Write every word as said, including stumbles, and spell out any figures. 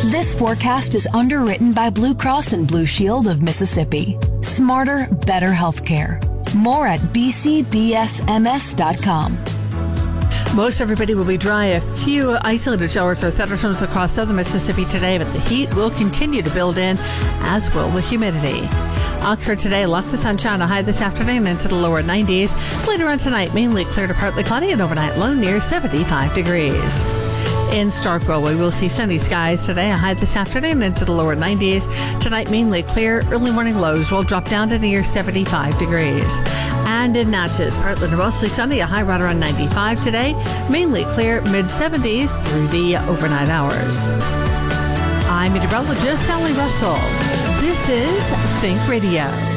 This forecast is underwritten by Blue Cross and Blue Shield of Mississippi. Smarter, better healthcare. More at b c b s m s dot com. Most everybody will be dry. A few isolated showers or thunderstorms across southern Mississippi today, but the heat will continue to build in, as will the humidity. Oxford today, lots of sunshine, a high this afternoon into the lower nineties. Later on tonight, mainly clear to partly cloudy and overnight low near seventy-five degrees. In Starkville, we will see sunny skies today, a high this afternoon into the lower nineties. Tonight, mainly clear. Early morning lows will drop down to near seventy-five degrees. And in Natchez, partly to mostly sunny, a high right around ninety-five today. Mainly clear, mid seventies through the overnight hours. I'm meteorologist Sally Russell. This is Think Radio.